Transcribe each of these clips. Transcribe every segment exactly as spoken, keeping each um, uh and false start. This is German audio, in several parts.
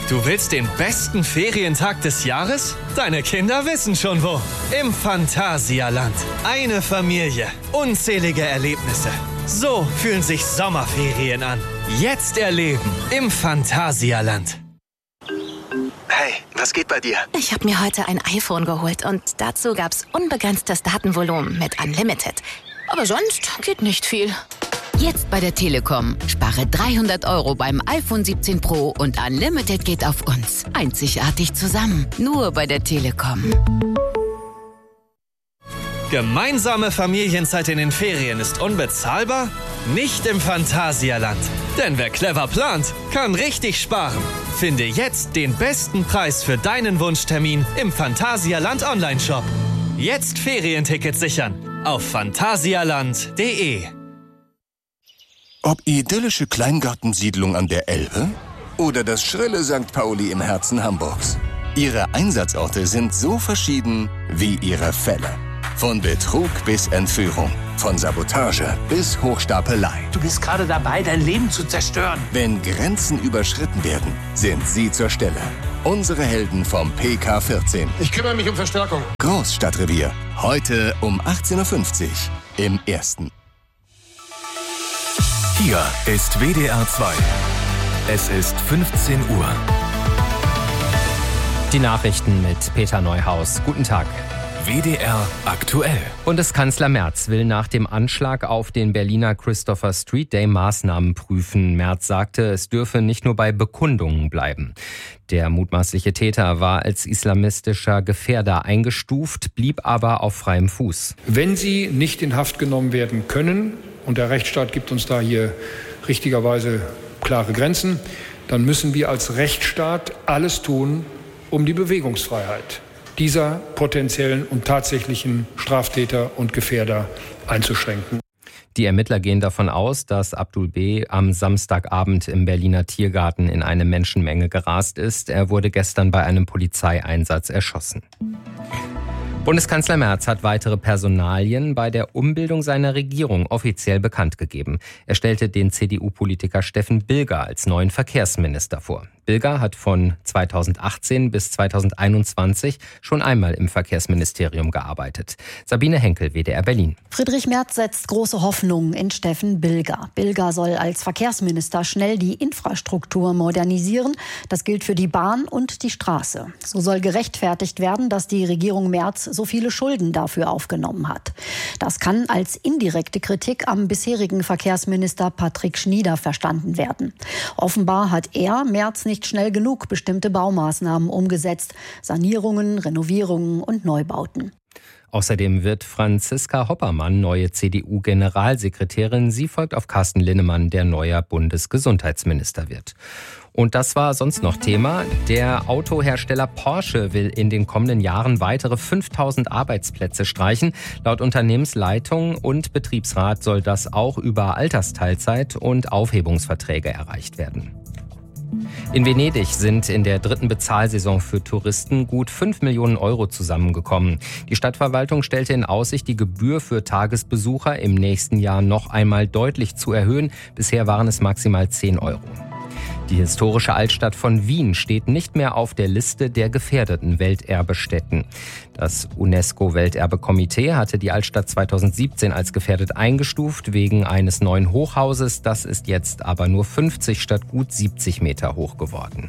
Du willst den besten Ferientag des Jahres? Deine Kinder wissen schon wo. Im Phantasialand. Eine Familie. Unzählige Erlebnisse. So fühlen sich Sommerferien an. Jetzt erleben im Phantasialand. Hey, was geht bei dir? Ich habe mir heute ein iPhone geholt und dazu gab's unbegrenztes Datenvolumen mit Unlimited. Aber sonst geht nicht viel. Jetzt bei der Telekom. Spare dreihundert Euro beim iPhone siebzehn Pro und Unlimited geht auf uns. Einzigartig zusammen. Nur bei der Telekom. Gemeinsame Familienzeit in den Ferien ist unbezahlbar? Nicht im Phantasialand. Denn wer clever plant, kann richtig sparen. Finde jetzt den besten Preis für deinen Wunschtermin im Phantasialand Online-Shop. Jetzt Ferientickets sichern auf phantasialand punkt de. Ob idyllische Kleingartensiedlung an der Elbe oder das schrille Sankt Pauli im Herzen Hamburgs. Ihre Einsatzorte sind so verschieden wie ihre Fälle. Von Betrug bis Entführung, von Sabotage bis Hochstapelei. Du bist gerade dabei, dein Leben zu zerstören. Wenn Grenzen überschritten werden, sind sie zur Stelle. Unsere Helden vom P K vierzehn. Ich kümmere mich um Verstärkung. Großstadtrevier. Heute um achtzehn Uhr fünfzig im Ersten. Hier ist W D R zwei. Es ist fünfzehn Uhr. Die Nachrichten mit Peter Neuhaus. Guten Tag. W D R aktuell. Bundeskanzler Merz will nach dem Anschlag auf den Berliner Christopher Street Day Maßnahmen prüfen. Merz sagte, es dürfe nicht nur bei Bekundungen bleiben. Der mutmaßliche Täter war als islamistischer Gefährder eingestuft, blieb aber auf freiem Fuß. Wenn sie nicht in Haft genommen werden können, und der Rechtsstaat gibt uns da hier richtigerweise klare Grenzen, dann müssen wir als Rechtsstaat alles tun, um die Bewegungsfreiheit dieser potenziellen und tatsächlichen Straftäter und Gefährder einzuschränken. Die Ermittler gehen davon aus, dass Abdul B. am Samstagabend im Berliner Tiergarten in eine Menschenmenge gerast ist. Er wurde gestern bei einem Polizeieinsatz erschossen. Bundeskanzler Merz hat weitere Personalien bei der Umbildung seiner Regierung offiziell bekannt gegeben. Er stellte den C D U-Politiker Steffen Bilger als neuen Verkehrsminister vor. Bilger hat von zweitausendachtzehn bis zweitausendeinundzwanzig schon einmal im Verkehrsministerium gearbeitet. Sabine Henkel, W D R Berlin. Friedrich Merz setzt große Hoffnungen in Steffen Bilger. Bilger soll als Verkehrsminister schnell die Infrastruktur modernisieren. Das gilt für die Bahn und die Straße. So soll gerechtfertigt werden, dass die Regierung Merz so viele Schulden dafür aufgenommen hat. Das kann als indirekte Kritik am bisherigen Verkehrsminister Patrick Schnieder verstanden werden. Offenbar hat er, Merz, nicht schnell genug bestimmte Baumaßnahmen umgesetzt. Sanierungen, Renovierungen und Neubauten. Außerdem wird Franziska Hoppermann neue C D U-Generalsekretärin. Sie folgt auf Carsten Linnemann, der neuer Bundesgesundheitsminister wird. Und das war sonst noch Thema. Der Autohersteller Porsche will in den kommenden Jahren weitere fünftausend Arbeitsplätze streichen. Laut Unternehmensleitung und Betriebsrat soll das auch über Altersteilzeit und Aufhebungsverträge erreicht werden. In Venedig sind in der dritten Bezahlsaison für Touristen gut fünf Millionen Euro zusammengekommen. Die Stadtverwaltung stellte in Aussicht, die Gebühr für Tagesbesucher im nächsten Jahr noch einmal deutlich zu erhöhen. Bisher waren es maximal zehn Euro. Die historische Altstadt von Wien steht nicht mehr auf der Liste der gefährdeten Welterbestätten. Das UNESCO-Welterbekomitee hatte die Altstadt zweitausendsiebzehn als gefährdet eingestuft wegen eines neuen Hochhauses. Das ist jetzt aber nur fünfzig statt gut siebzig Meter hoch geworden.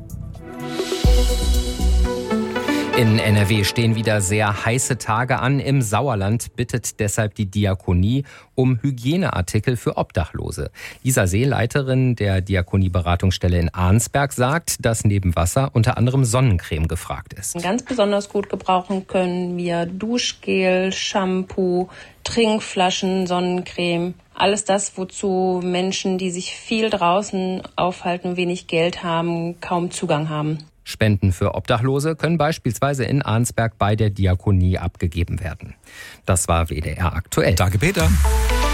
In N R W stehen wieder sehr heiße Tage an. Im Sauerland bittet deshalb die Diakonie um Hygieneartikel für Obdachlose. Lisa See, Leiterin der Diakonieberatungsstelle in Arnsberg, sagt, dass neben Wasser unter anderem Sonnencreme gefragt ist. Ganz besonders gut gebrauchen können wir Duschgel, Shampoo, Trinkflaschen, Sonnencreme. Alles das, wozu Menschen, die sich viel draußen aufhalten, wenig Geld haben, kaum Zugang haben. Spenden für Obdachlose können beispielsweise in Arnsberg bei der Diakonie abgegeben werden. Das war W D R aktuell. Danke, Peter.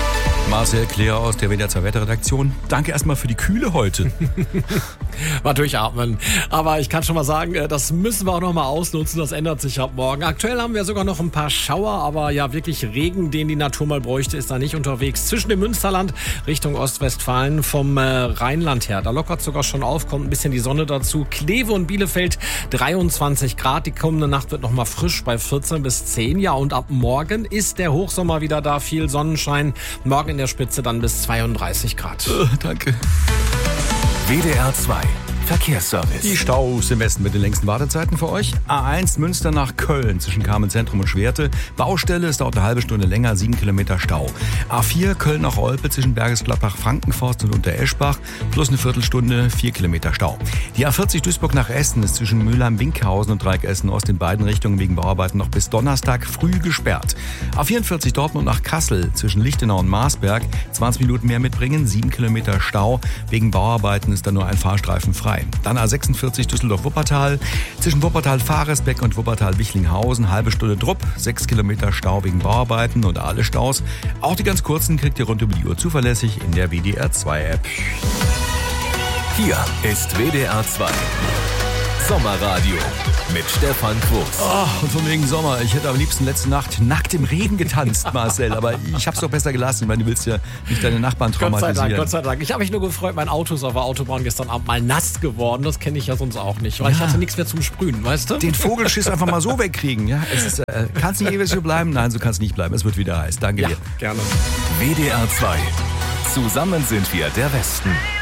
Marcel Kleer aus der W D R zwei Wetterredaktion. Danke erstmal für die Kühle heute. Mal durchatmen. Aber ich kann schon mal sagen, das müssen wir auch noch mal ausnutzen. Das ändert sich ab morgen. Aktuell haben wir sogar noch ein paar Schauer, aber ja, wirklich Regen, den die Natur mal bräuchte, ist da nicht unterwegs. Zwischen dem Münsterland Richtung Ostwestfalen vom äh, Rheinland her. Da lockert sogar schon auf, kommt ein bisschen die Sonne dazu. Kleve und Bielefeld dreiundzwanzig Grad. Die kommende Nacht wird noch mal frisch bei vierzehn bis zehn. Ja, und ab morgen ist der Hochsommer wieder da. Viel Sonnenschein. Morgen in der Spitze dann bis zweiunddreißig Grad. Oh, danke. W D R zwei Verkehrsservice. Die Staus im Westen mit den längsten Wartezeiten für euch. A eins Münster nach Köln zwischen Kamenz-Zentrum und Schwerte. Baustelle, es dauert eine halbe Stunde länger, sieben Kilometer Stau. A vier Köln nach Olpe zwischen Bergisgladbach, Frankenforst und Untereschbach plus eine Viertelstunde, vier Kilometer Stau. Die A vierzig Duisburg nach Essen ist zwischen Mülheim-Binkhausen und Dreieck Essen-Ost in beiden Richtungen wegen Bauarbeiten noch bis Donnerstag früh gesperrt. A vierundvierzig Dortmund nach Kassel zwischen Lichtenau und Marsberg. zwanzig Minuten mehr mitbringen, sieben Kilometer Stau. Wegen Bauarbeiten ist da nur ein Fahrstreifen frei. Dann A sechsundvierzig Düsseldorf-Wuppertal. Zwischen Wuppertal-Fahresbeck und Wuppertal-Wichlinghausen. Halbe Stunde Drupp, sechs Kilometer Stau wegen Bauarbeiten und alle Staus. Auch die ganz kurzen kriegt ihr rund über die Uhr zuverlässig in der W D R zwei App. Hier ist W D R zwei Sommerradio mit Stefan Quos. Oh, und von wegen Sommer. Ich hätte am liebsten letzte Nacht nackt im Regen getanzt, Marcel. Aber ich hab's doch besser gelassen. Ich meine, du willst ja nicht deine Nachbarn traumatisieren. Gott sei Dank, Gott sei Dank. Ich habe mich nur gefreut, mein Auto ist auf der Autobahn gestern Abend mal nass geworden. Das kenne ich ja sonst auch nicht, weil ja. ich hatte nichts mehr zum Sprühen, weißt du? Den Vogelschiss einfach mal so wegkriegen. Ja, es ist, äh, kannst nicht ewig so bleiben? Nein, so kannst nicht bleiben. Es wird wieder heiß. Danke ja, dir. Gerne. W D R zwei. Zusammen sind wir der Westen.